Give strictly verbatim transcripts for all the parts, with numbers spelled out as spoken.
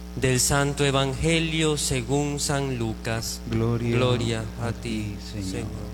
Del Santo Evangelio según San Lucas. Gloria, Gloria a ti, Señor. Señor.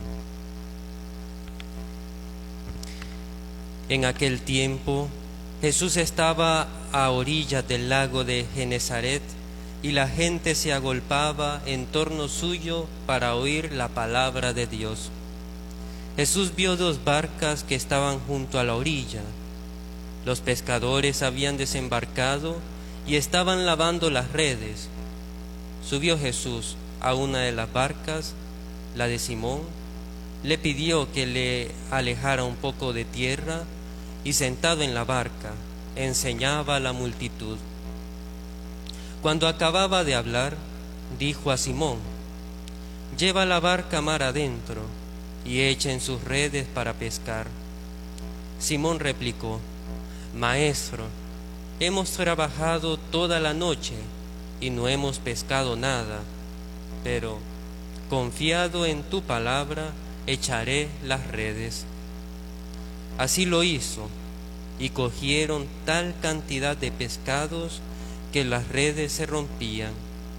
En aquel tiempo, Jesús estaba a orillas del lago de Genesaret y la gente se agolpaba en torno suyo para oír la palabra de Dios. Jesús vio dos barcas que estaban junto a la orilla. Los pescadores habían desembarcado y estaban lavando las redes. Subió Jesús a una de las barcas, la de Simón, le pidió que le alejara un poco de tierra y sentado en la barca enseñaba a la multitud. Cuando acababa de hablar, dijo a Simón: «Lleva la barca mar adentro y echen sus redes para pescar». Simón replicó: «Maestro, hemos trabajado toda la noche y no hemos pescado nada, pero confiado en tu palabra echaré las redes». Así lo hizo, y cogieron tal cantidad de pescados que las redes se rompían.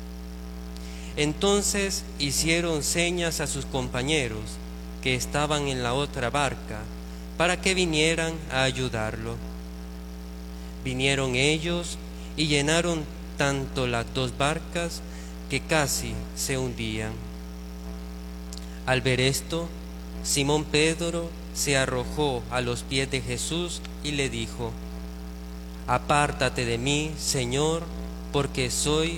Entonces hicieron señas a sus compañeros que estaban en la otra barca para que vinieran a ayudarlo. Vinieron ellos y llenaron tanto las dos barcas que casi se hundían. Al ver esto, Simón Pedro se arrojó a los pies de Jesús y le dijo: «Apártate de mí, Señor, porque soy